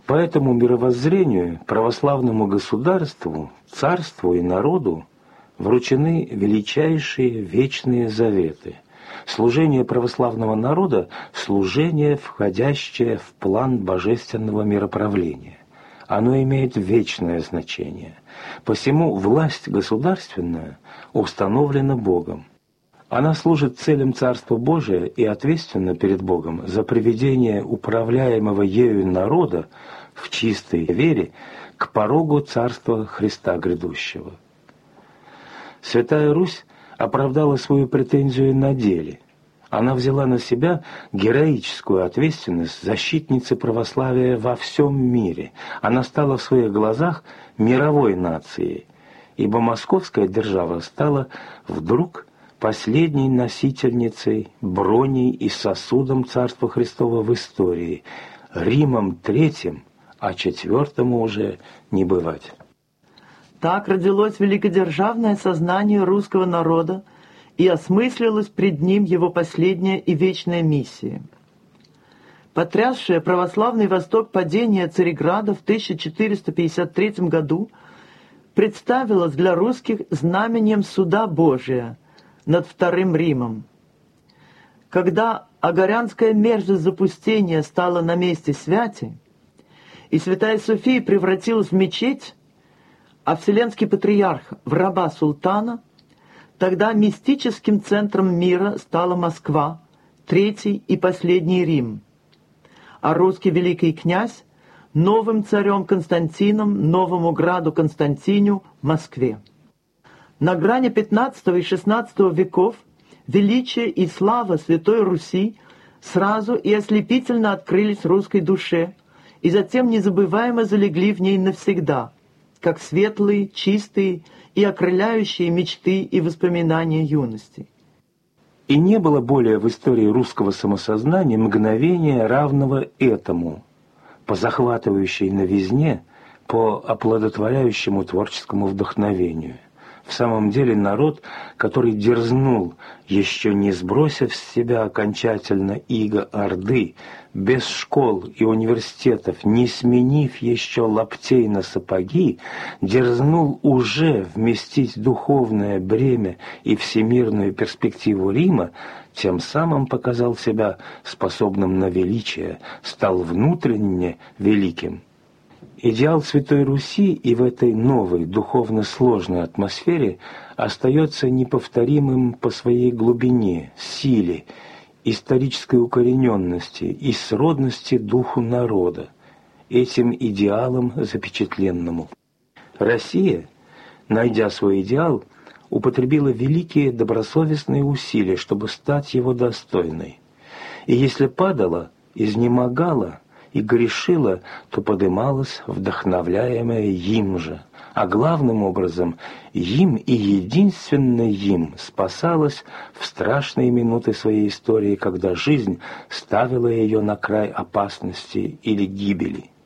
По этому мировоззрению православному государству, царству и народу вручены величайшие вечные заветы. Служение православного народа – служение, входящее в план божественного мироправления. Оно имеет вечное значение. Посему власть государственная установлена Богом. Она служит целям Царства Божия и ответственна перед Богом за приведение управляемого ею народа в чистой вере к порогу Царства Христа грядущего. Святая Русь оправдала свою претензию на деле. Она взяла на себя героическую ответственность защитницы православия во всем мире. Она стала в своих глазах мировой нацией, ибо московская держава стала вдруг последней носительницей, броней и сосудом Царства Христова в истории, Римом Третьим, а четвертому уже не бывать. Так родилось великодержавное сознание русского народа и осмыслилась пред ним его последняя и вечная миссия. Потрясшее православный Восток падение Цареграда в 1453 году представилось для русских знаменем суда Божия над Вторым Римом. Когда агарянская мерзость запустения стала на месте святи, и Святая София превратилась в мечеть, а Вселенский Патриарх в раба султана, тогда мистическим центром мира стала Москва, Третий и последний Рим, а русский великий князь новым царем Константином, новому граду Константиню, Москве. На грани XV и XVI веков величие и слава Святой Руси сразу и ослепительно открылись русской душе, и затем незабываемо залегли в ней навсегда, как светлые, чистые и окрыляющие мечты и воспоминания юности. И не было более в истории русского самосознания мгновения, равного этому, по захватывающей новизне, по оплодотворяющему творческому вдохновению. В самом деле народ, который дерзнул, еще не сбросив с себя окончательно иго Орды, без школ и университетов, не сменив еще лаптей на сапоги, дерзнул уже вместить духовное бремя и всемирную перспективу Рима, тем самым показал себя способным на величие, стал внутренне великим. Идеал Святой Руси и в этой новой, духовно сложной атмосфере остается неповторимым по своей глубине, силе, исторической укорененности и сродности духу народа, этим идеалом запечатленному. Россия, найдя свой идеал, употребила великие добросовестные усилия, чтобы стать его достойной. И если падала, изнемогала и грешила, то подымалась, вдохновляемая им же. А главным образом, им и единственно им спасалась в страшные минуты своей истории, когда жизнь ставила ее на край опасности или гибели.